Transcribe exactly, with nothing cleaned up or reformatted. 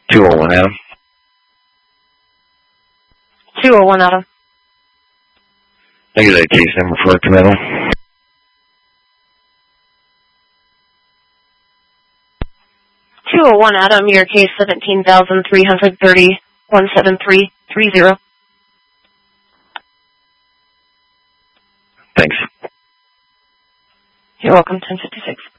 two oh one, Adam. two oh one, Adam. I get that case number for it, Commander. two oh one, Adam, your case seventeen thousand three hundred thirty, one seven three three zero. Thanks. You're welcome, ten fifty-six.